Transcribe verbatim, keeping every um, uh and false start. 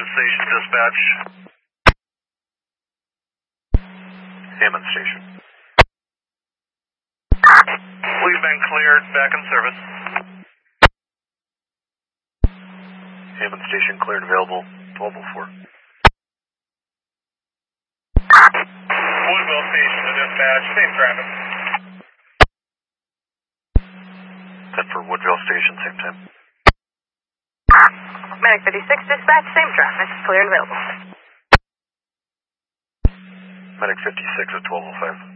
Station dispatch. Hammond Station. We've been cleared, back in service. Hammond Station cleared, available, twelve oh four. Woodville Station to dispatch, same traffic. ten for Woodville Station, same time. Medic fifty-six dispatch, same traffic, clear and available. Medic fifty-six at twelve oh five.